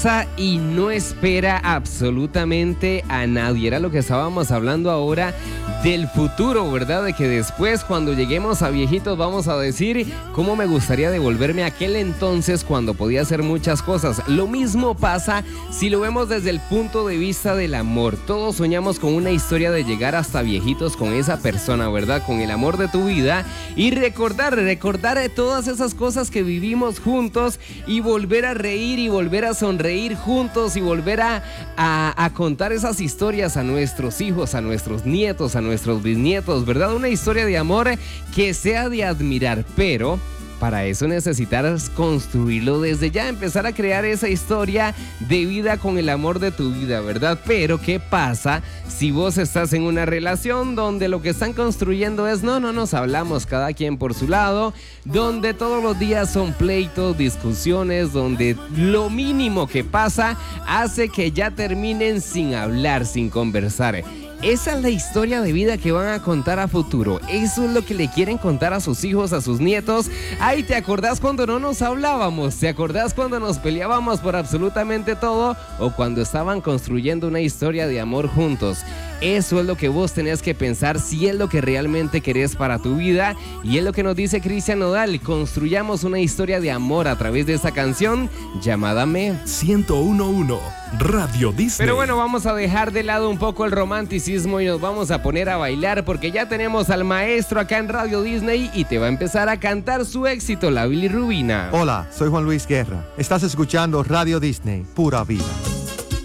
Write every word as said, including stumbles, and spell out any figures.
y no espera absolutamente a nadie. Era lo que estábamos hablando ahora del futuro, ¿verdad? De que después, cuando lleguemos a viejitos, vamos a decir cómo me gustaría devolverme a aquel entonces cuando podía hacer muchas cosas. Lo mismo pasa si lo vemos desde el punto de vista del amor. Todos soñamos con una historia de llegar hasta viejitos con esa persona, ¿verdad? Con el amor de tu vida y recordar, recordar todas esas cosas que vivimos juntos y volver a reír y volver a sonreír ir juntos y volver a, a, a contar esas historias a nuestros hijos, a nuestros nietos, a nuestros bisnietos, ¿verdad? Una historia de amor que sea de admirar, pero para eso necesitas construirlo desde ya, empezar a crear esa historia de vida con el amor de tu vida, ¿verdad? Pero ¿qué pasa si vos estás en una relación donde lo que están construyendo es no, no nos hablamos cada quien por su lado, donde todos los días son pleitos, discusiones, donde lo mínimo que pasa hace que ya terminen sin hablar, sin conversar? Esa es la historia de vida que van a contar a futuro. Eso es lo que le quieren contar a sus hijos, a sus nietos. Ay, ¿te acordás cuando no nos hablábamos? ¿Te acordás cuando nos peleábamos por absolutamente todo? ¿O cuando estaban construyendo una historia de amor juntos? Eso es lo que vos tenés que pensar si es lo que realmente querés para tu vida. Y es lo que nos dice Cristian Nodal. Construyamos una historia de amor a través de esta canción llamada Me. ciento uno punto uno Radio Disney. Pero bueno, vamos a dejar de lado un poco el romanticismo y nos vamos a poner a bailar porque ya tenemos al maestro acá en Radio Disney y te va a empezar a cantar su éxito, la bilirrubina. Hola, soy Juan Luis Guerra. Estás escuchando Radio Disney, pura vida.